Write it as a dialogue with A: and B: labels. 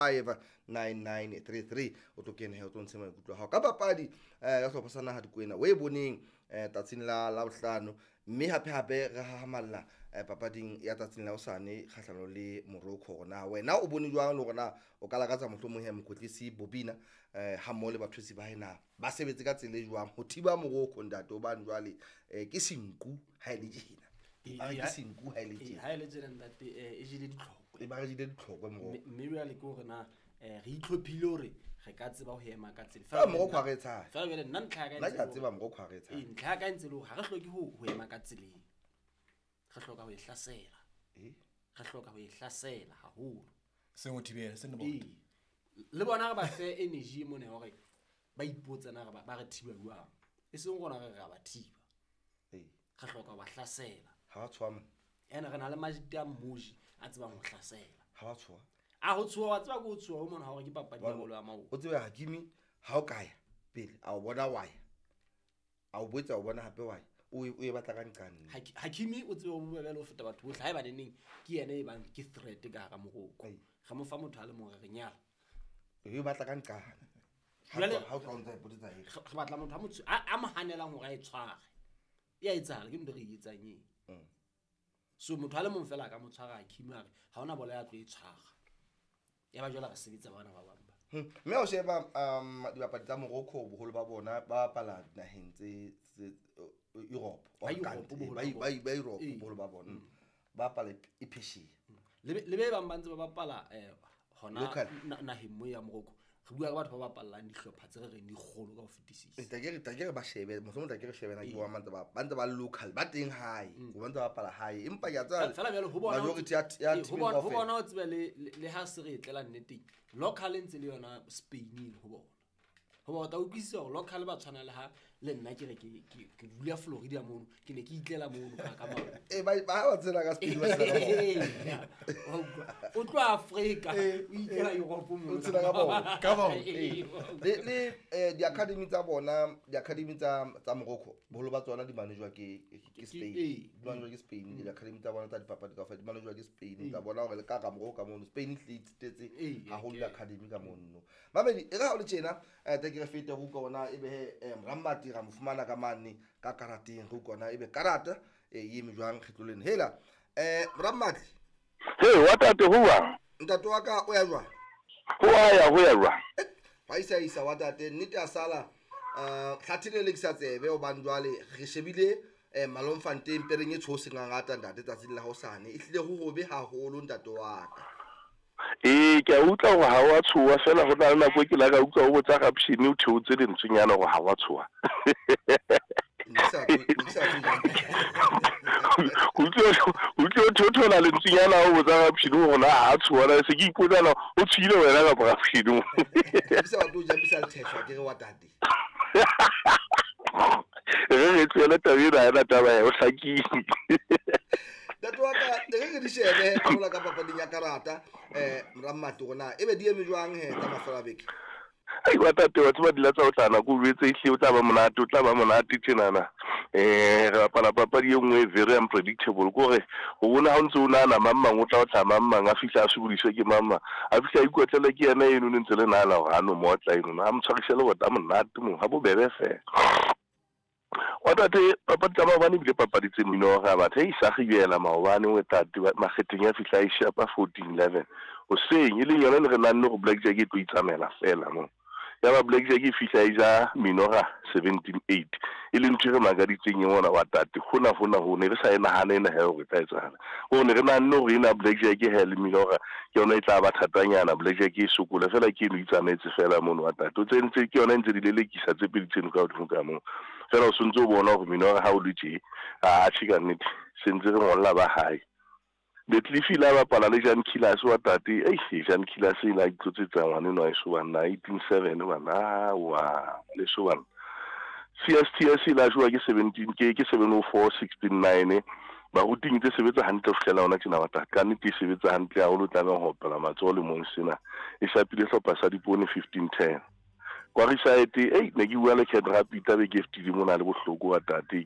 A: 9933 o tlo kene he o tlo ntshe maikutlo a hao ka papadi ya sehlopha sa naha Dikwena o e boneng tatsing la bohlano mme hape re hahamalla papading ya tatsing la hosane kgahlano le Morocco gona wena o bone jwang le gona o ka lakatsa mohlomong he mokwetlisi Bobina ha mmoho le bathusi ba hena ba sebetse ka tsela e jwang ho thiba Morocco ntate o bane jwale ke senku ha ile jena ke senku ha ile jena
B: ha ile jena ntate e jile ditlhoko
A: e ba re jile ditlhoko Morocco
B: mme jwale ke hore na re itlhophile hore re ka tseba ho hema ka tsela
A: fa Morocco ha re tsha
B: fa jwale nna ntlha ka
A: nna ke tseba Morocco ha re tsha
B: ntlha ka ntse le ha re hloke ho hema ka tseleng re hloka ho ihlasela re hloka ho ihlasela haholo
C: se mo thibela se ne botho
B: le bona re ba fe energy mone hore ba ipotsa na ba re thiba jwang e seng gona re ga ba thiba re hloka ho ba hlasela
A: ha ba tshwama
B: ena re na le majiti a mmoji a tsebang ho hlasela
A: ha ba tshwa
B: a ho tswa wa tseba go tswa ho mona hore ke papadi ya bolo ya maoto
A: o tsebe Hakimi ha o kaya pele a o bona waya a o botsa o bona hape waya o e batla ka nqane
B: Hakimi o tsebe o bobele ho feta batho bohle ha ba neng ke yena e bang ke threat ka ga Morocco ga mo fa motho a le mo re nyala
A: e batla ka nqane ha o kaunta ipotsa e
B: re batla motho a motho a mo hanelang hore a e tshware ya etsala ke ntwe re etsang eng so motho a le mong fela ka mo tshwara Hakimi ha ona bola ya tlo e tshwara ya ba jwala ga sebetsa bana ba bang ba
A: mme o sheba dibapadi tsa Morocco boholo ba bona ba pala naheng tse Europe ba Europe boholo ba bona ba pala Asia
B: le be bang bantse ba bapala hona naheng mo ya Morocco re bua ka batho ba bapallang dihlopha tse re reng di kgolo ka ho fetisisa
A: take ba shebe mohlomong take re shebena ke ba bantse ba local ba teng hae go bantse ba bapala hae empa ya tsa
B: fela bjalo ho bona
A: majority ya team
B: ho bona o tsebe le ha se re etlela nneteng local ntse le yona Spain ho bona ho ba ta utlwisisa hore local ba tshwana le ha le nna ke re ke dula Florida mono ke ne ke itlela mono ka mama
A: ba tsena ka Spain ba tsena
B: o tlo Africa o itlela Europe mo
A: o tsena ka bona le di academy tsa bona di academy tsa Morocco boholo ba tsona di manejwa ke Spain di manejwa ke Spain di academy tsa bona tsa dipapadi ka fa di manejwa ke Spain tsa bona hore le ka Morocco ka mono Spain le tetse ha ho le academy ka mono mamedi e ga o le tjena ke re fete go kona e be Rammati ra mofumana ka mane ka karateng go kona e be karata e mejwang khetloleng hela Rammati
D: watate huwa
A: ntate wa ka o ya jwa
D: ho ya jwa
A: ba isa watate nnete a sala hlathile le sa tsebe o bandwale re shebile Malomfanteng pereng e tshose ngata ntate tsa tsela hosane e hlile go gobe haholo ntate wa ka
D: ke a utlwa go ha wa tshuwa fela go na le nako ke la ka utlwa o botsa caption o theotse dintsunyana go ha wa tshuwa utlwa thothola lentsunyana o botsa caption go na ha tshuwa na se ke ipotsa na o tshile wena ka caption
A: sa wa tlo jamisa theshwa ke re watate
D: re tsela tabira ya taba ya o hlakile
A: dato wa ka re di shebe ka mola ka papading ya karata Rammati gona e be di eme jwang he tsa mafela beke
D: ai watate wa tsaba dilatsa o tlana go betse e hle o tla ba monate tjenana re bapala papadi e nngwe very unpredictable gore go bona ha ntse o nana mamang o tla o tla mamang a fihla a subudiswe ke mama a fihla ikotlele ke yena eno ntse le nala go ha no mo tla eno a mtshwarisele go ta monate mo ha bo bebe fe watate papadi tsa mabane bile papadi tse mino ga batho e sa gibela maobane o tate makgeteng ya fihla e shapa 14-11 o seng e le yona le re nanne go blackjack e tlo itsamela fela mo ya ba blackjack e fihla e ja minora 17-8 e le ntse re magaditseng yona watate gona go ne re sa ena hana ena he go tla etsana go ne re nanne go ina blackjack he le minora ke yona e tla ba thatanyana blackjack e sokole fela ke no itsametse fela mono watate o tsentse ke yona ntse di lelekisa tse pedi tseno ka go ka mo fela o sontse o bona go minora ha o lutse a chika nnete sentse re ngolla ba hae Betlifi la ba pala le Jan Killas wa tate Jan Killas ila itlotsetsa ngwane no iso bana 187 bana wa le so bana CSTS la jwa ke 17 ke 704-16-9 ba go tingitse sebetsa hantle fela ona tsena bata ka nnete sebetsa hantle a go lotla go hopela matso le mong sena e sapile hlopa sa dipone 15-10 kwa re sa ete ne ke bua le Kedra Peter be gift di mona le bohloko wa tate